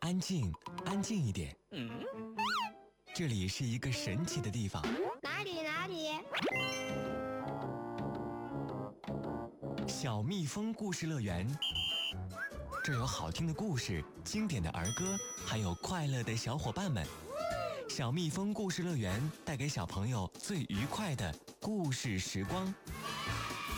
安静，安静一点。这里是一个神奇的地方。 哪里？ 小蜜蜂故事乐园。这有好听的故事，经典的儿歌，还有快乐的小伙伴们。小蜜蜂故事乐园带给小朋友最愉快的故事时光。